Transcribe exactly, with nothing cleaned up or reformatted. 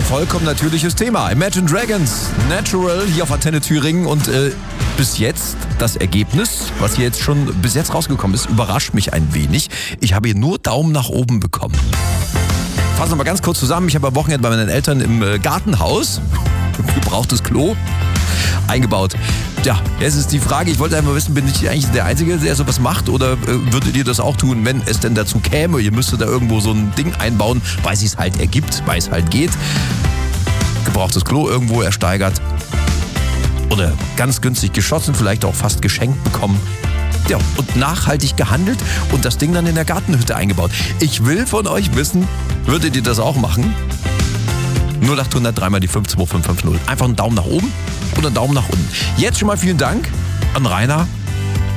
vollkommen natürliches Thema. Imagine Dragons, Natural, hier auf Antenne Thüringen. Und äh, bis jetzt, das Ergebnis, was hier jetzt schon bis jetzt rausgekommen ist, überrascht mich ein wenig. Ich habe hier nur Daumen nach oben bekommen. Fassen wir mal ganz kurz zusammen. Ich habe am Wochenende bei meinen Eltern im äh, Gartenhaus gebrauchtes Klo eingebaut. Ja, jetzt ist die Frage, ich wollte einfach wissen, bin ich eigentlich der Einzige, der sowas macht, oder äh, würdet ihr das auch tun, wenn es denn dazu käme? Ihr müsstet da irgendwo so ein Ding einbauen, weil es sich halt ergibt, weil es halt geht. Gebrauchtes Klo irgendwo ersteigert oder ganz günstig geschossen, vielleicht auch fast geschenkt bekommen. Ja, und nachhaltig gehandelt und das Ding dann in der Gartenhütte eingebaut. Ich will von euch wissen, würdet ihr das auch machen? null acht hundert drei mal die fünf zwei fünf fünf null. Einfach einen Daumen nach oben oder einen Daumen nach unten. Jetzt schon mal vielen Dank an Rainer